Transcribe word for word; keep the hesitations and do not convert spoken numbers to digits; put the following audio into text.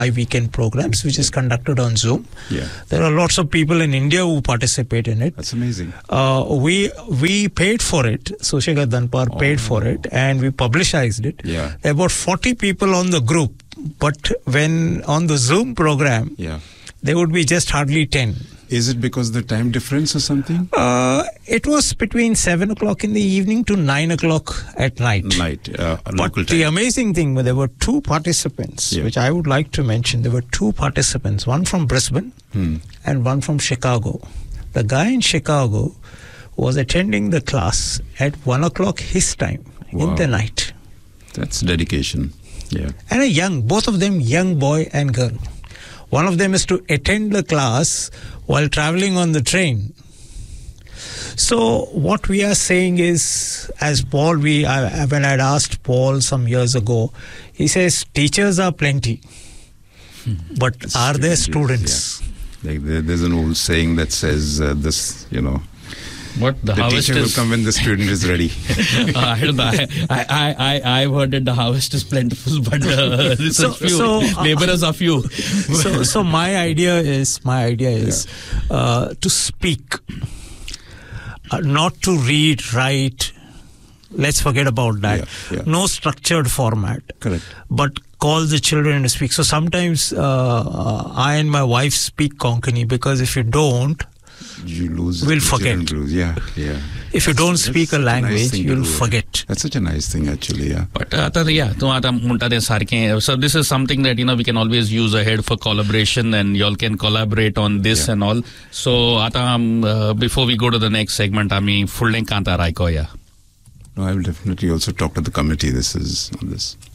weekend programs, which is conducted on Zoom. Yeah. There are lots of people in India who participate in it. That's amazing. Uh, we we paid for it. Sushekhar Dhanpar oh. paid for it, and we publicized it. Yeah. There were about forty people on the group, but when on the Zoom program, yeah. there would be just hardly ten. Is it because of the time difference or something? Uh, it was between seven o'clock in the evening to nine o'clock at night. Night, uh, but local time. The amazing thing, there were two participants, yeah. which I would like to mention. There were two participants, one from Brisbane hmm. and one from Chicago. The guy in Chicago was attending the class at one o'clock his time wow. in the night. That's dedication. Yeah. And a young, both of them young boy and girl. One of them is to attend the class while traveling on the train. So what we are saying is, as Paul, we I, when I had asked Paul some years ago, he says teachers are plenty, hmm. but the are there students? Yeah. Like there, there's an old saying that says uh, this, you know. What the, the harvest teacher is... will come when the student is ready. uh, I don't know. I, I, I, I've heard that the harvest is plentiful, but uh, so, few. So, uh, laborers are few. so, so my idea is, my idea is yeah. uh, to speak, uh, not to read, write. Let's forget about that. Yeah, yeah. No structured format. Correct. But call the children to speak. So sometimes uh, I and my wife speak Konkani, because if you don't, you lose. We'll forget. Lose. Yeah, yeah. If you don't speak a language, a nice you'll forget. That's such a nice thing, actually. Yeah. But uh, yeah, so this is something that you know we can always use ahead for collaboration, and y'all can collaborate on this yeah. and all. So um, uh, before we go to the next segment, I mean, full length kanta raiko ya. No, I will definitely also talk to the committee. This is on this.